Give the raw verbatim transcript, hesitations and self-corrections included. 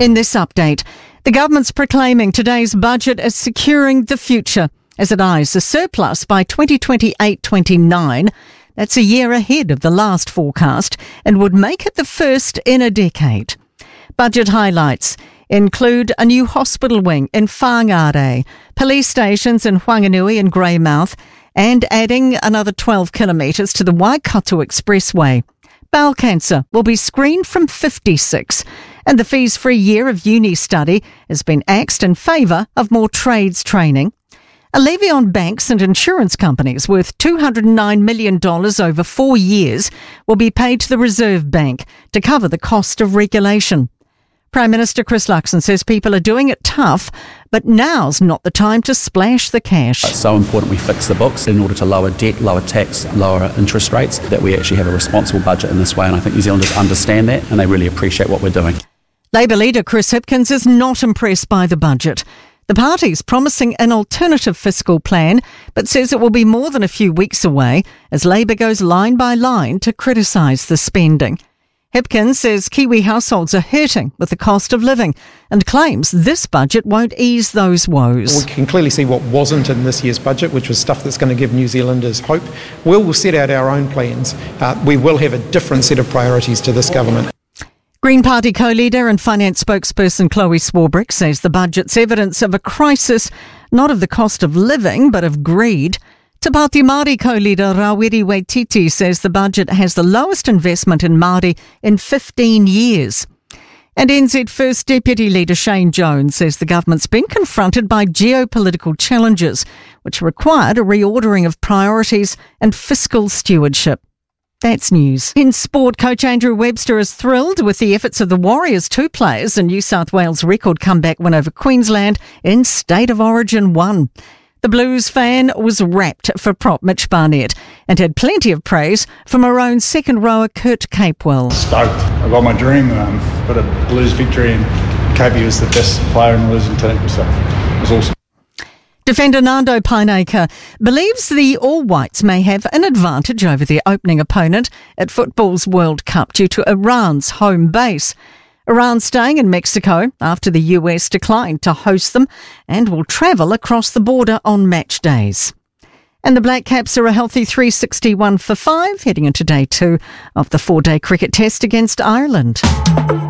In this update, the government's proclaiming today's budget as securing the future as it eyes a surplus by twenty twenty-eight twenty-nine. That's a year ahead of the last forecast and would make it the first in a decade. Budget highlights include a new hospital wing in Whangarei, police stations in Whanganui and Greymouth, and adding another twelve kilometres to the Waikato Expressway. Bowel cancer will be screened from fifty-six, and the fees-free year of uni study has been axed in favour of more trades training. A levy on banks and insurance companies worth two hundred nine million dollars over four years will be paid to the Reserve Bank to cover the cost of regulation. Prime Minister Chris Luxon says people are doing it tough, but now's not the time to splash the cash. It's so important we fix the books in order to lower debt, lower tax, lower interest rates, that we actually have a responsible budget in this way, and I think New Zealanders understand that and they really appreciate what we're doing. Labour leader Chris Hipkins is not impressed by the budget. The party's promising an alternative fiscal plan, but says it will be more than a few weeks away as Labour goes line by line to criticise the spending. Hipkins says Kiwi households are hurting with the cost of living and claims this budget won't ease those woes. We can clearly see what wasn't in this year's budget, which was stuff that's going to give New Zealanders hope. We will set out our own plans. Uh, we will have a different set of priorities to this government. Green Party co-leader and finance spokesperson Chloe Swarbrick says the budget's evidence of a crisis, not of the cost of living, but of greed. Te Pāti Māori co-leader Rawiri Waititi says the budget has the lowest investment in Māori in fifteen years. And N Z First Deputy Leader Shane Jones says the government's been confronted by geopolitical challenges, which required a reordering of priorities and fiscal stewardship. That's news. In sport, coach Andrew Webster is thrilled with the efforts of the Warriors two players in New South Wales' record comeback win over Queensland in State of Origin one. The Blues fan was rapt for prop Mitch Barnett and had plenty of praise from Maroon's second rower Kurt Capewell. Stoked. I got my dream. Um, got a Blues victory and Capey was the best player in the losing team, so it was awesome. Defender Nando Pineacre believes the All Whites may have an advantage over their opening opponent at football's World Cup due to Iran's home base. Iran staying in Mexico after the U S declined to host them and will travel across the border on match days. And the Black Caps are a healthy three sixty-one for five heading into day two of the four-day cricket test against Ireland.